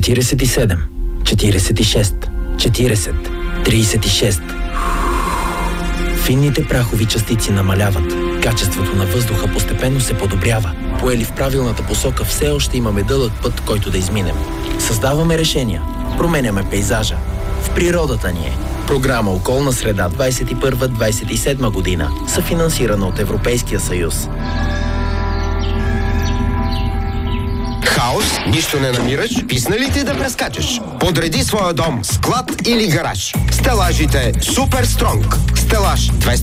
47, 46, 40, 36. Финните прахови частици намаляват. Качеството на въздуха постепенно се подобрява. Поели в правилната посока, все още имаме дълъг път, който да изминем. Създаваме решения. Променяме пейзажа. В природата ни е. Програма Околна среда 21-27 година. Съфинансирана от Европейския съюз. Хаос? Нищо не намираш? Писна ли ти да прескачаш? Подреди своя дом, склад или гараж. Стелажите Супер Стронг. Стелаж 200